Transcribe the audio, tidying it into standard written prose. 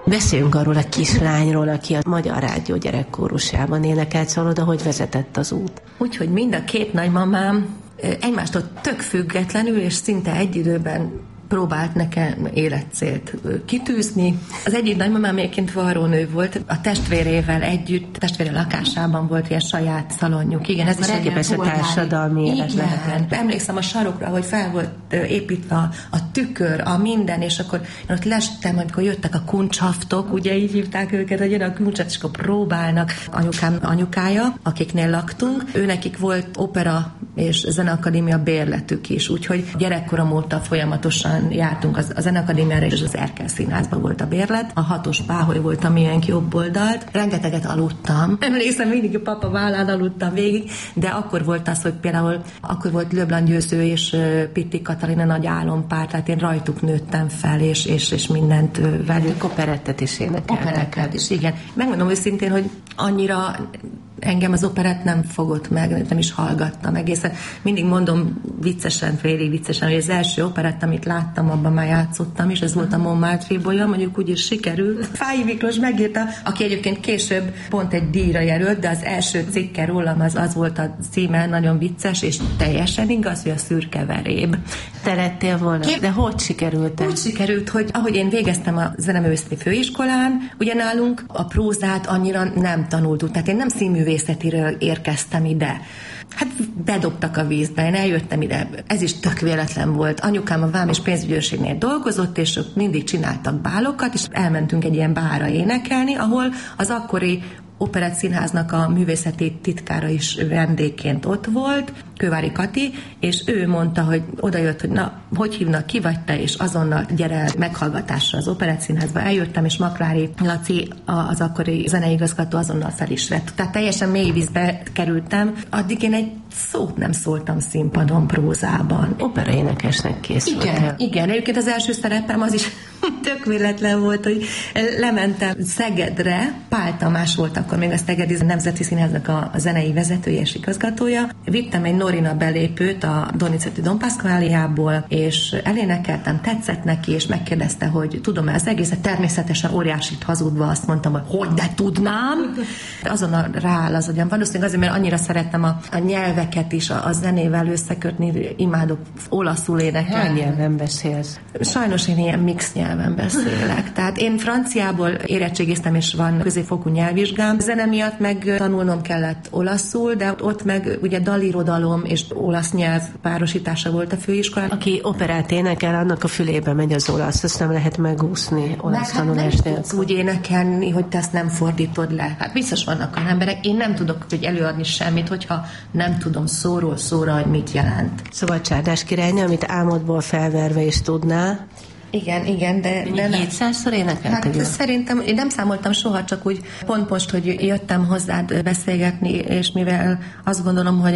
Beszéljünk arról a kislányról, aki a Magyar Rádió gyerekkórusjában énekelt, szóval oda hogy vezetett az út? Úgyhogy mind a két nagymamám egymástól tök függetlenül és szinte egy időben próbált nekem életcélt kitűzni. Az egyik nagymamám egyébként varrónő volt, a testvérével együtt, testvére lakásában volt ilyen saját szalonjuk. Igen, ez is egy társadalmi élet lehet. Emlékszem a sarokra, hogy fel volt építve a tükör, a minden, és akkor én ott lestem, amikor jöttek a kuncsaftok, ugye így hívták őket, hogy jön a kuncsat, és akkor próbálnak. Anyukám anyukája, akiknél laktunk, őnekik volt opera és zeneakadémia bérletük is, úgyhogy gyerekkorom óta folyamatosan jártunk a Zeneakadémiára, és az Erkel Színházban volt a bérlet. A 6-os páholy volt a miénk jobb oldalt. Rengeteget aludtam. Emlékszem, mindig a papa vállán aludtam végig, de akkor volt az, hogy például akkor volt Löblan Győző és Pitti Katalina nagy álompár, tehát én rajtuk nőttem fel, és mindent velük. Operettet is énekeltek. Operettet is, igen. Megmondom őszintén, hogy annyira engem az operett nem fogott meg, nem is hallgattam egészen. Mindig mondom viccesen, félig viccesen, hogy az első operett, amit láttam, abban már játszottam, és ez volt a Montmartre bolya, mondjuk úgy is sikerült. Fáy Miklós megírta, aki egyébként később pont egy díjra jelölt, de az első cikke rólam az volt a címe, nagyon vicces, és teljesen igaz, hogy a szürke veréb. Te lettél volna? De hogy sikerült? Úgy sikerült, hogy ahogy én végeztem a zeneművészeti főiskolán, ugye nálunk a prózát annyira nem tanultuk, tehát én nem színművészetiről érkeztem ide. Hát bedobtak a vízbe, én eljöttem ide, ez is tök véletlen volt. Anyukám a vám és pénzügyőrségnél dolgozott, és ott mindig csináltak bálokat, és elmentünk egy ilyen bárra énekelni, ahol az akkori Operett Színháznak a művészeti titkára is vendégként ott volt, Kővári Kati, és ő mondta, hogy odajött, hogy na, hogy hívnak, ki vagy te, és azonnal gyere meghallgatásra az Operett Színházba. Eljöttem, és Maklári Laci, az akkori zeneigazgató azonnal fel is vett. Tehát teljesen mély vízbe kerültem. Addig én egy szót nem szóltam színpadon, prózában. Operaénekesnek készültem. Igen. Egyébként az első szerepem az is tök véletlen volt, hogy lementem Szegedre, Pál Tamás volt akkor még a Szegedi Nemzeti Színháznak a zenei vezetője és igazgatója. Vittem egy Norina belépőt a Donizetti Don Pasqualiából, és elénekeltem, tetszett neki, és megkérdezte, hogy tudom-e az egészet. Természetesen óriásit hazudva azt mondtam, hogy de tudnám. Azonnal rááll az agyam. Valószínűleg azért, mert annyira szerettem a nyelveket is, a zenével összekötni, imádok olaszul énekelni. Hány nyelven beszélsz? Sajnos én ilyen mix nyelven beszélek. Tehát én franciából érettségiztem, és van középfokú nyelvvizsgám. Zene miatt meg tanulnom kellett olaszul, de ott meg ugye dalirodalom és olasz nyelv párosítása volt a főiskolán. Aki operát énekel, annak a fülébe megy az olasz, azt nem lehet megúszni olasz tanulás nélkül. Úgy énekelni, hogy te ezt nem fordítod le. Hát biztos vannak olyan emberek, én nem tudok hogy előadni semmit, hogyha nem tudom szóról szóra, hogy mit jelent. Szóval Csárdás királynő, amit álmodból felverve is tudná. Igen, de... 700-szor énekelted? Hát szerintem, én nem számoltam soha, csak úgy pont most, hogy jöttem hozzád beszélgetni, és mivel azt gondolom, hogy